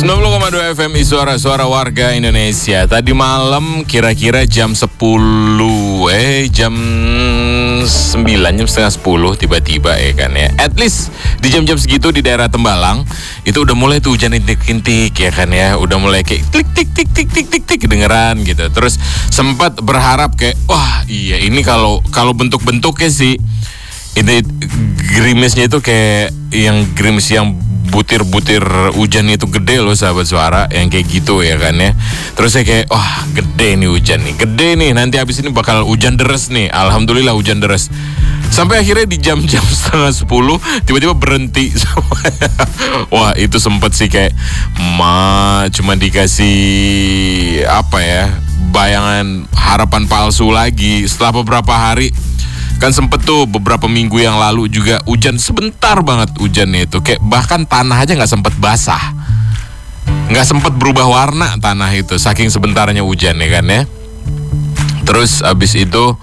90,2 FM Suara Warga Indonesia. Tadi malam kira-kira jam 10 jam 9, jam setengah 10 tiba-tiba ya kan ya. At least di jam-jam segitu di daerah Tembalang itu udah mulai tuh hujan rintik-rintik ya kan ya. Udah mulai kayak klik tik tik tik tik tik tik kedengeran gitu. Terus sempat berharap kayak wah iya ini kalau bentuk-bentuknya sih ini gerimisnya itu kayak yang gerimis yang butir-butir hujan itu gede loh sahabat suara, yang kayak gitu ya kan ya. Terus saya kayak wah gede nih hujan nih, gede nih, nanti habis ini bakal hujan deres nih. Alhamdulillah hujan deres. Sampai akhirnya di jam-jam setengah 10 tiba-tiba berhenti. Wah itu sempet sih kayak cuma dikasih apa ya, bayangan harapan palsu lagi. Setelah beberapa hari kan sempet tuh beberapa minggu yang lalu juga hujan sebentar banget hujannya itu, kayak bahkan tanah aja nggak sempet basah, nggak sempet berubah warna tanah itu saking sebentarnya hujan ya kan ya. Terus abis itu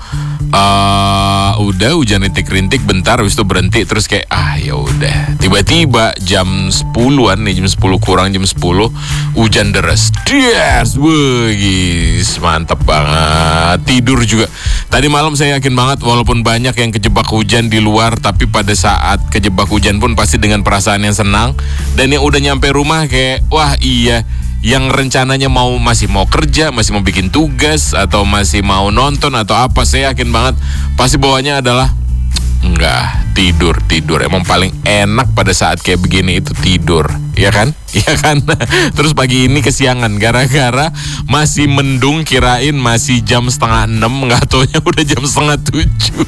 udah hujan rintik-rintik bentar, habis itu berhenti. Terus kayak ya udah, tiba-tiba jam 10-an nih, jam 10 kurang, jam 10 hujan deras. Yes, wih, mantap banget. Tidur juga. Tadi malam saya yakin banget walaupun banyak yang kejebak hujan di luar, tapi pada saat kejebak hujan pun pasti dengan perasaan yang senang. Dan yang udah nyampe rumah kayak wah iya, yang rencananya masih mau kerja, masih mau bikin tugas, atau masih mau nonton atau apa, saya yakin banget pasti bawaannya adalah enggak, tidur. Emang paling enak pada saat kayak begini itu tidur, ya kan? Ya kan? Terus pagi ini kesiangan gara-gara masih mendung, kirain masih jam 5:30, nggak taunya udah jam 6:30.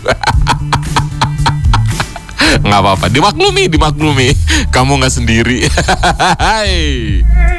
Nggak apa-apa, dimaklumi. Kamu nggak sendiri.